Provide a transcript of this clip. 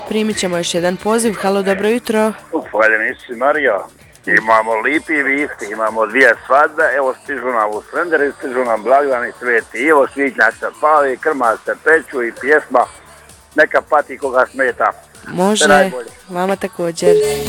Primit ćemo još jedan poziv. Halo, dobro jutro. Hvala Isus Marija. Imamo lipi visti, imamo 2 svadbe, evo stižu nam u Slenderi, stižu nam blagdani Sveti Ivo, svićnjak se pali, krma se peču i pjesma neka pati koga smeta. Može, vama također.